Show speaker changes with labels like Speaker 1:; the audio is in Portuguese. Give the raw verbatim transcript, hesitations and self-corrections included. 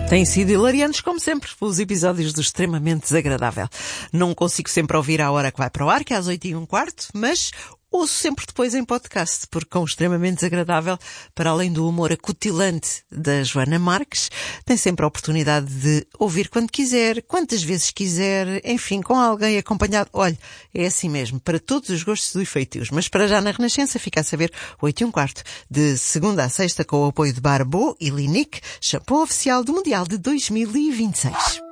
Speaker 1: Têm sido hilariantes, como sempre, os episódios do Extremamente Desagradável. Não consigo sempre ouvir à hora que vai para o ar, que é às oito e um quarto, mas ouço sempre depois em podcast, porque com o Extremamente Desagradável, para além do humor acutilante da Joana Marques, tem sempre a oportunidade de ouvir quando quiser, quantas vezes quiser, enfim, com alguém acompanhado. Olha, é assim mesmo, para todos os gostos e feitios. Mas para já na Renascença, fica a saber, oito e um quarto, de segunda a sexta, com o apoio de Barbeau e Linique, shampoo oficial do Mundial de dois mil e vinte e seis.